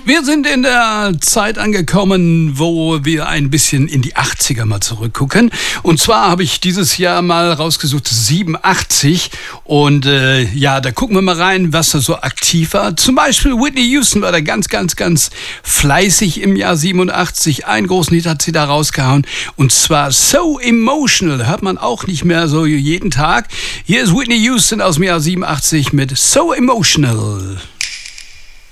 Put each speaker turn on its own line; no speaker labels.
Wir sind in der Zeit angekommen, wo wir ein bisschen in die 80er mal zurückgucken. Und zwar habe ich dieses Jahr mal rausgesucht 87. Und da gucken wir mal rein, was da so aktiv war. Zum Beispiel Whitney Houston war da ganz fleißig im Jahr 87. Einen großen Hit hat sie da rausgehauen. Und zwar So Emotional. Hört man auch nicht mehr so jeden Tag. Hier ist Whitney Houston aus dem Jahr 87 mit So Emotional.